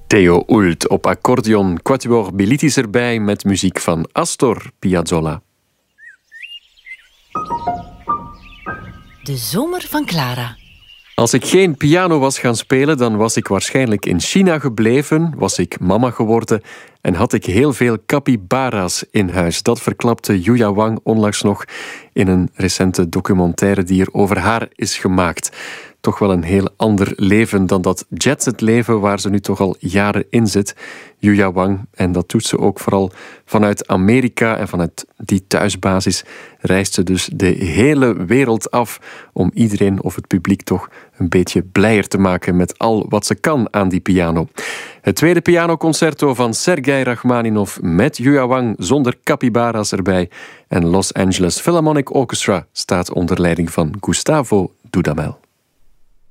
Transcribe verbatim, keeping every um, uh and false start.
Theo Oelt op accordeon, quatuor Bilitis erbij met muziek van Astor Piazzolla. De zomer van Clara. Als ik geen piano was gaan spelen, dan was ik waarschijnlijk in China gebleven, was ik mama geworden en had ik heel veel capybara's in huis. Dat verklapte Yuya Wang onlangs nog in een recente documentaire die er over haar is gemaakt. Toch wel een heel ander leven dan dat jetset-leven waar ze nu toch al jaren in zit, Yuya Wang. En dat doet ze ook vooral vanuit Amerika. En vanuit die thuisbasis reist ze dus de hele wereld af om iedereen of het publiek toch een beetje blijer te maken met al wat ze kan aan die piano. Het tweede pianoconcerto van Sergei Rachmaninov met Yuya Wang zonder capybara's erbij. En Los Angeles Philharmonic Orchestra staat onder leiding van Gustavo Dudamel.